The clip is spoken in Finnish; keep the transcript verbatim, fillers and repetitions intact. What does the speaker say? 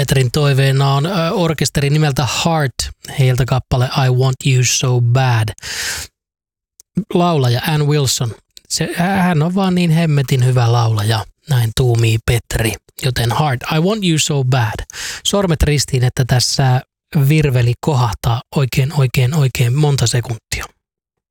Petrin toiveena on orkesteri nimeltä Heart, heiltä kappale I Want You So Bad. Laulaja Ann Wilson, se, hän on vaan niin hemmetin hyvä laulaja, näin tuumii Petri, joten Heart, I Want You So Bad. Sormet ristiin, että tässä virveli kohahtaa oikein, oikein, oikein monta sekuntia.